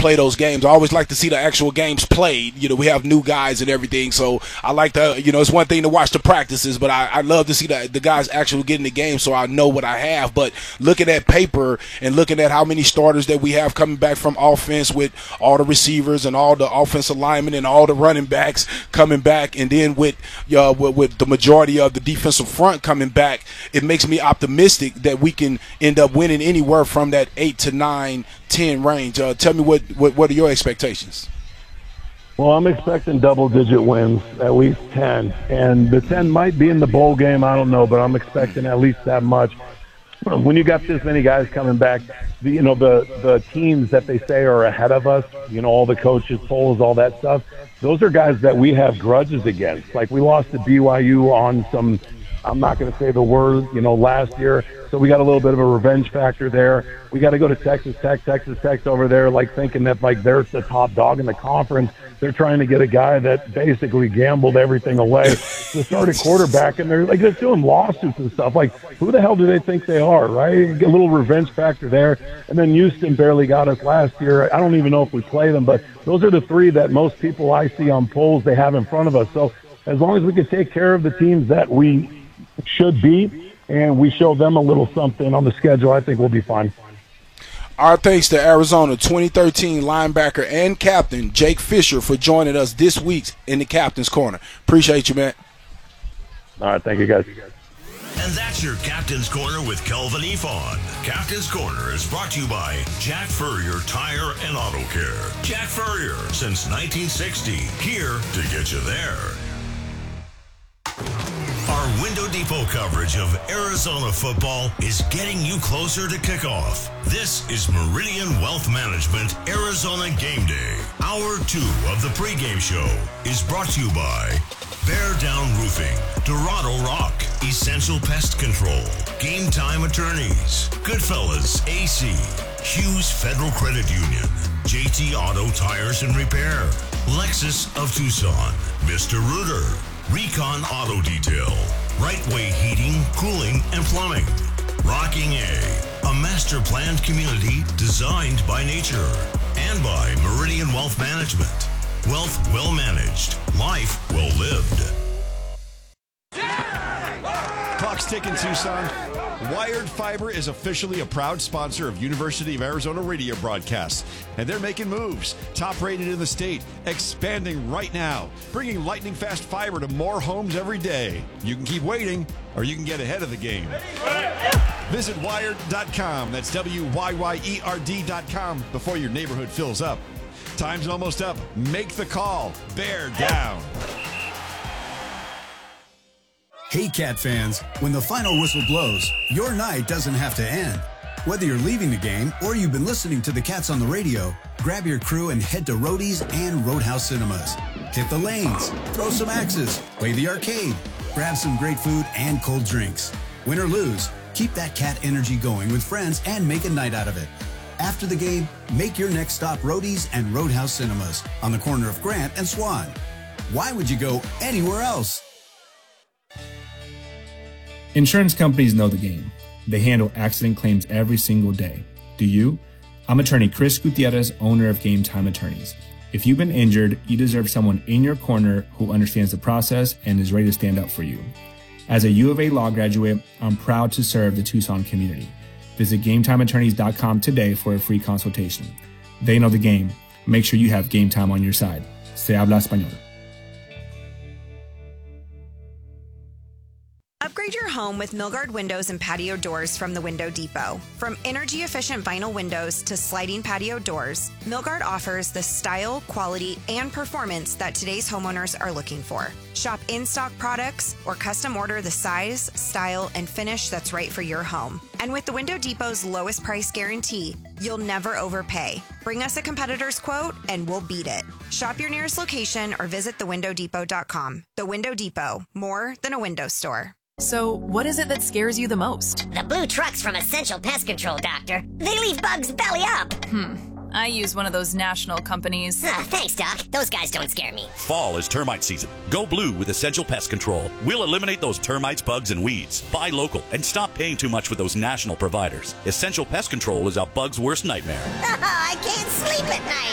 play those games. I always like to see the actual games played. You know, we have new guys and everything, so I like to, you know, it's one thing to watch the practices, but I love to see the guys actually get in the game so I know what I have. But looking at paper and looking at how many starters that we have coming back from offense with all the receivers and all the offensive linemen and all the running backs coming back, and then with the majority of the defensive front coming back, it makes me optimistic that we can end up winning anywhere from that 8 to 9, 10 range. Tell me what are your expectations? Well, I'm expecting double-digit wins, at least 10. And the 10 might be in the bowl game, I don't know, but I'm expecting at least that much. When you got this many guys coming back, the teams that they say are ahead of us, you know, all the coaches, polls, all that stuff, those are guys that we have grudges against. Like, we lost to BYU on some, I'm not going to say the word, you know, last year. So we got a little bit of a revenge factor there. We got to go to Texas Tech over there, like thinking that like they're the top dog in the conference. They're trying to get a guy that basically gambled everything away to start a quarterback, and they're like they're doing lawsuits and stuff. Like, who the hell do they think they are, right? A little revenge factor there. And then Houston barely got us last year. I don't even know if we play them, but those are the three that most people I see on polls they have in front of us. So as long as we can take care of the teams that we should beat, and we show them a little something on the schedule, I think we'll be fine. Our thanks to Arizona 2013 linebacker and captain Jake Fisher for joining us this week in the Captain's Corner. Appreciate you, man. All right, thank you, guys. And that's your Captain's Corner with Kelvin Efon. Captain's Corner is brought to you by Jack Furrier Tire and Auto Care. Jack Furrier, since 1960, here to get you there. Our Window Depot coverage of Arizona football is getting you closer to kickoff. This is Meridian Wealth Management Arizona Game Day. Hour 2 of the pregame show is brought to you by Bear Down Roofing, Dorado Rock, Essential Pest Control, Game Time Attorneys, Goodfellas AC, Hughes Federal Credit Union, JT Auto Tires and Repair, Lexus of Tucson, Mr. Rooter, Recon Auto Detail, Right Way Heating, Cooling, and Plumbing, Rocking A master planned community designed by nature, and by Meridian Wealth Management. Wealth well managed, life well lived. Clock's ticking, Tucson. Wired Fiber is officially a proud sponsor of University of Arizona radio broadcasts, and they're making moves. Top rated in the state, expanding right now, bringing lightning fast fiber to more homes every day. You can keep waiting, or you can get ahead of the game. Visit wired.com. That's WYYERD.com before your neighborhood fills up. Time's almost up. Make the call. Bear down. Hey, Cat fans, when the final whistle blows, your night doesn't have to end. Whether you're leaving the game or you've been listening to the Cats on the radio, grab your crew and head to Roadies and Roadhouse Cinemas. Hit the lanes, throw some axes, play the arcade, grab some great food and cold drinks. Win or lose, keep that Cat energy going with friends and make a night out of it. After the game, make your next stop Roadies and Roadhouse Cinemas on the corner of Grant and Swan. Why would you go anywhere else? Insurance companies know the game. They handle accident claims every single day. Do you? I'm attorney Chris Gutierrez, owner of Game Time Attorneys. If you've been injured, you deserve someone in your corner who understands the process and is ready to stand up for you. As a U of A law graduate, I'm proud to serve the Tucson community. Visit GameTimeAttorneys.com today for a free consultation. They know the game. Make sure you have Game Time on your side. Se habla español. Upgrade your home with Milgard windows and patio doors from the Window Depot. From energy-efficient vinyl windows to sliding patio doors, Milgard offers the style, quality, and performance that today's homeowners are looking for. Shop in-stock products or custom order the size, style, and finish that's right for your home. And with the Window Depot's lowest price guarantee, you'll never overpay. Bring us a competitor's quote and we'll beat it. Shop your nearest location or visit thewindowdepot.com. The Window Depot, more than a window store. So, what is it that scares you the most? The blue trucks from Essential Pest Control, Doctor. They leave bugs belly up. I use one of those national companies. Thanks, Doc. Those guys don't scare me. Fall is termite season. Go blue with Essential Pest Control. We'll eliminate those termites, bugs, and weeds. Buy local and stop paying too much with those national providers. Essential Pest Control is a bug's worst nightmare. I can't sleep at night.